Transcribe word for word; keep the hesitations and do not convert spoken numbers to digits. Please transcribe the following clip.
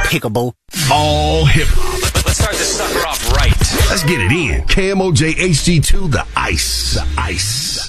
Despicable. All hip hop. Let's start this sucker off right. Let's get it in. K M O J H G two, The Ice. The Ice.